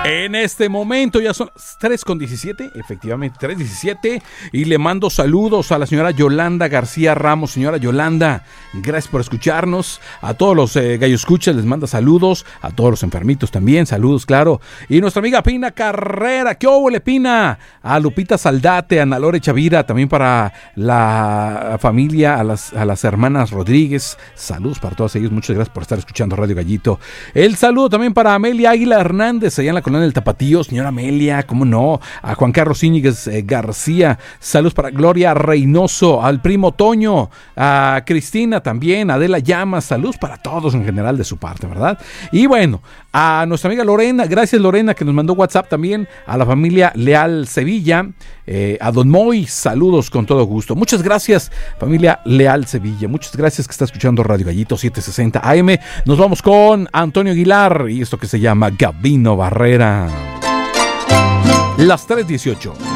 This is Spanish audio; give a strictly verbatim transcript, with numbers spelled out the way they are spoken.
En este momento ya son tres con diecisiete, efectivamente tres diecisiete, y le mando saludos a la señora Yolanda García Ramos. Señora Yolanda, gracias por escucharnos. A todos los eh, gallo escuchas les manda saludos, a todos los enfermitos también, saludos, claro. Y nuestra amiga Pina Carrera, ¿qué óvole, Pina? A Lupita Saldate, a Ana Lore Chavira, también para la familia, a las, a las hermanas Rodríguez, saludos para todos ellos, muchas gracias por estar escuchando Radio Gallito. El saludo también para Amelia Águila Hernández, allá en la colonia del Tapatío, señora Amelia, cómo no, a Juan Carlos Íñiguez eh, García, saludos para Gloria Reynoso, al primo Toño, a Cristina también, a Adela Llamas, saludos para todos en general de su parte, ¿verdad? Y bueno, a nuestra amiga Lorena, gracias Lorena que nos mandó WhatsApp también, a la familia Leal Sevilla, eh, a Don Moy, saludos con todo gusto. Muchas gracias familia Leal Sevilla, muchas gracias que está escuchando Radio Gallito setecientos sesenta A M. Nos vamos con Antonio Aguilar y esto que se llama Gabino Barrera. Las tres dieciocho.